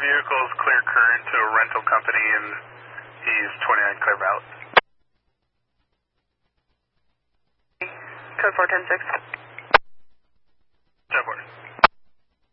vehicle's clear current to a rental company, and he's 29 clear route. Code 4106. 10-4.